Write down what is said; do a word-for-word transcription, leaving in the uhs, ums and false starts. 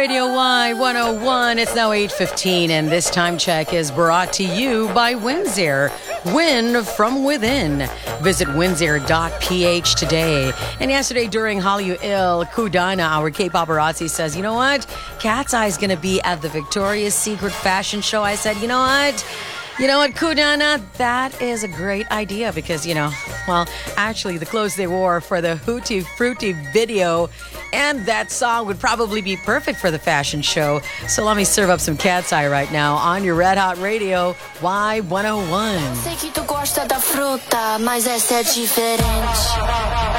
Radio Y one oh one. It's now eight fifteen, and this time check is brought to you by Windsor. Win from within. Visit windsor dot p h today. And yesterday during Hallyu Il, Kudana, our K-paparazzi, says, you know what? Cat's Eye is going to be at the Victoria's Secret fashion show. I said, you know what? You know what, Kudana? That is a great idea because, you know, well, actually, the clothes they wore for the Hootie Fruity video and that song would probably be perfect for the fashion show. So let me serve up some Cat's Eye right now on your Red Hot Radio Y one oh one. Sei que tu gosta da fruta, mas essa é diferente.